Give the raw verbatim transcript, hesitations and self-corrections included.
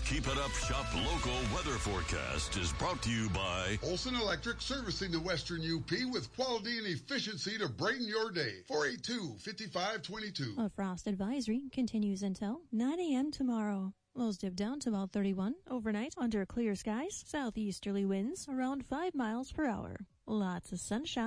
Keep It Up Shop local weather forecast is brought to you by Olson Electric, servicing the Western U P with quality and efficiency to brighten your day. four eight two, five five two two. A frost advisory continues until nine a.m. tomorrow. Lows dip down to about thirty-one. Overnight, under clear skies, southeasterly winds around five miles per hour. Lots of sunshine.